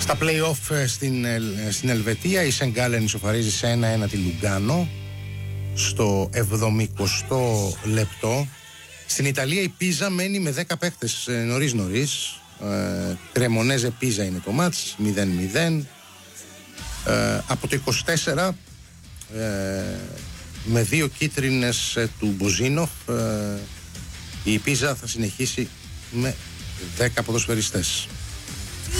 Στα play-off στην Ελβετία η Σεν Γκάλεν ισοφαρίζει σε 1-1 τη Λουγκάνο στο 70ο λεπτό. Στην Ιταλία η Πίζα μένει με 10 παίκτες νωρίς. Κρεμονέζε Πίζα είναι το μάτς, 0-0. Από το 24 με 2 κίτρινες του Μποζίνοφ η Πίζα θα συνεχίσει με 10 ποδοσφαιριστές.